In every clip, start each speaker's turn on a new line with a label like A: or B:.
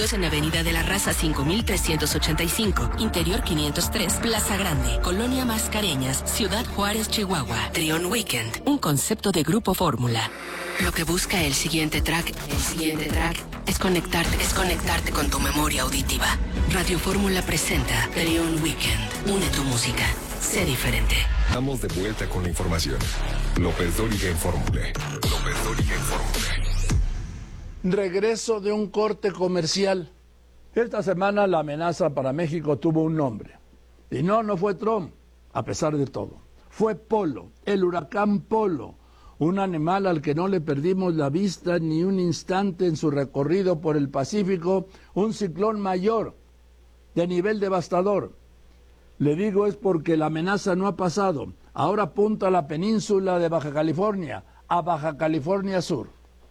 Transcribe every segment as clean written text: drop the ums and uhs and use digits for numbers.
A: Domicilios en Avenida de la Raza 5385, Interior 503, Plaza Grande, Colonia Mascareñas, Ciudad Juárez, Chihuahua. Trión Weekend, un concepto de Grupo Fórmula. Lo que busca el siguiente track es conectarte con tu memoria auditiva. Radio Fórmula presenta Trión Weekend. Une tu música. Sé diferente.
B: Estamos de vuelta con la información. López Dóriga en Fórmula.
C: Regreso de un corte comercial. Esta semana la amenaza para México tuvo un nombre. Y no fue Trump, a pesar de todo. Fue Polo, el huracán Polo. Un animal al que no le perdimos la vista ni un instante en su recorrido por el Pacífico. Un ciclón mayor, de nivel devastador. Le digo es porque la amenaza no ha pasado. Ahora apunta a la península de Baja California, a Baja California Sur.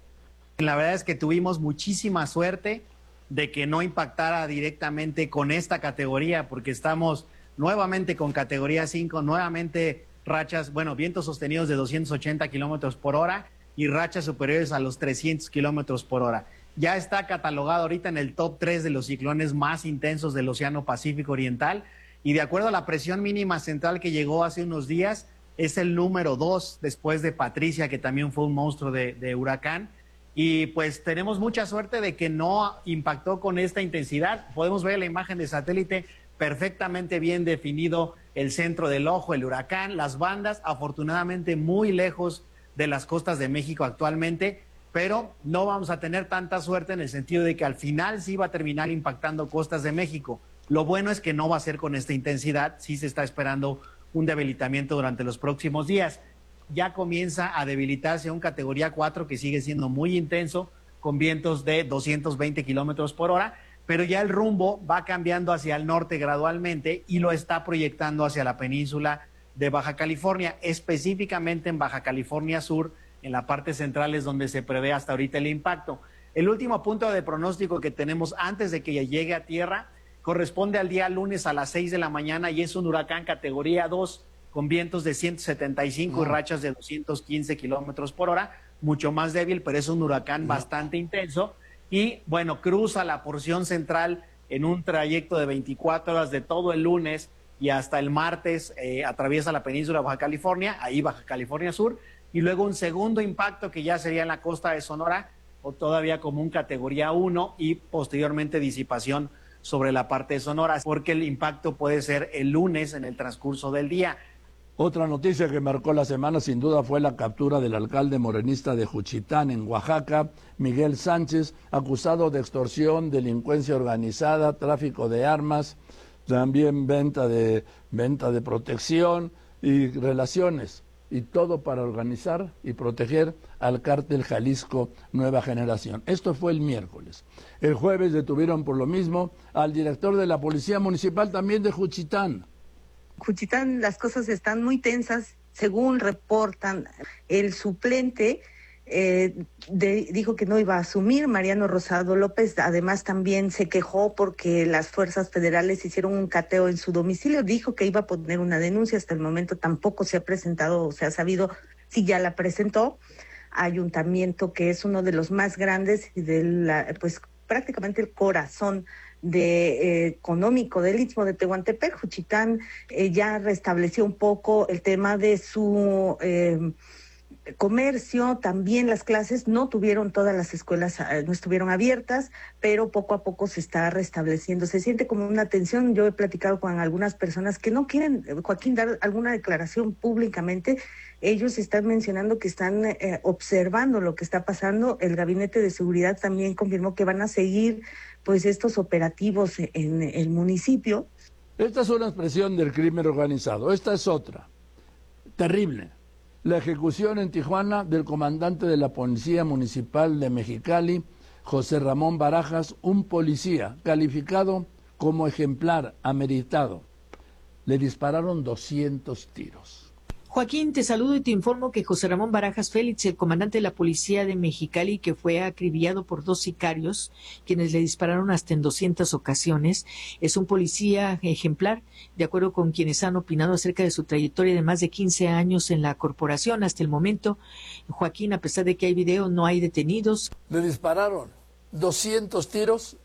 D: La verdad es que tuvimos muchísima suerte de que no impactara directamente con esta categoría, porque estamos nuevamente con categoría 5, nuevamente rachas, vientos sostenidos de 280 kilómetros por hora y rachas superiores a los 300 kilómetros por hora. Ya está catalogado ahorita en el top 3 de los ciclones más intensos del Océano Pacífico Oriental, y de acuerdo a la presión mínima central que llegó hace unos días, es el número 2 después de Patricia, que también fue un monstruo de huracán. Y pues tenemos mucha suerte de que no impactó con esta intensidad. Podemos ver la imagen de satélite, perfectamente bien definido el centro del ojo, el huracán, las bandas, afortunadamente muy lejos de las costas de México actualmente, pero no vamos a tener tanta suerte en el sentido de que al final sí va a terminar impactando costas de México. Lo bueno es que no va a ser con esta intensidad, sí se está esperando un debilitamiento durante los próximos días. Ya comienza a debilitarse a un categoría 4 que sigue siendo muy intenso, con vientos de 220 kilómetros por hora, pero ya el rumbo va cambiando hacia el norte gradualmente y lo está proyectando hacia la península de Baja California, específicamente en Baja California Sur, en la parte central es donde se prevé hasta ahorita el impacto. El último punto de pronóstico que tenemos antes de que ya llegue a tierra corresponde al día lunes a las 6 de la mañana y es un huracán categoría 2 con vientos de 175 y rachas de 215 kilómetros por hora, mucho más débil, pero es un huracán bastante intenso. Y cruza la porción central en un trayecto de 24 horas de todo el lunes y hasta el martes atraviesa la península de Baja California, ahí Baja California Sur, y luego un segundo impacto que ya sería en la costa de Sonora, o todavía como un categoría 1, y posteriormente disipación sobre la parte de Sonora, porque el impacto puede ser el lunes en el transcurso del día.
C: Otra noticia que marcó la semana sin duda fue la captura del alcalde morenista de Juchitán, en Oaxaca, Miguel Sánchez, acusado de extorsión, delincuencia organizada, tráfico de armas, también venta de protección y relaciones, y todo para organizar y proteger al cártel Jalisco Nueva Generación. Esto fue el miércoles. El jueves detuvieron por lo mismo al director de la Policía Municipal también de Juchitán.
E: Juchitán, las cosas están muy tensas, según reportan. El suplente dijo que no iba a asumir. Mariano Rosado López además también se quejó porque las fuerzas federales hicieron un cateo en su domicilio. Dijo que iba a poner una denuncia. Hasta el momento tampoco se ha presentado o se ha sabido si ya la presentó. Ayuntamiento que es uno de los más grandes y prácticamente el corazón económico del Istmo de Tehuantepec. Juchitán ya restableció un poco el tema de su comercio. También las clases no tuvieron, todas las escuelas no estuvieron abiertas, pero poco a poco se está restableciendo. Se siente como una tensión. Yo he platicado con algunas personas que no quieren, Joaquín, dar alguna declaración públicamente. Ellos están mencionando que están observando lo que está pasando. El Gabinete de Seguridad también confirmó que van a seguir estos operativos en el municipio.
C: Esta es una expresión del crimen organizado. Esta es otra, terrible. La ejecución en Tijuana del comandante de la Policía Municipal de Mexicali, José Ramón Barajas, un policía calificado como ejemplar, ameritado. Le dispararon 200 tiros.
F: Joaquín, te saludo y te informo que José Ramón Barajas Félix, el comandante de la policía de Mexicali, que fue acribillado por 2 sicarios, quienes le dispararon hasta en 200 ocasiones, es un policía ejemplar, de acuerdo con quienes han opinado acerca de su trayectoria de más de 15 años en la corporación. Hasta el momento, Joaquín, a pesar de que hay video, no hay detenidos.
C: Le dispararon 200 tiros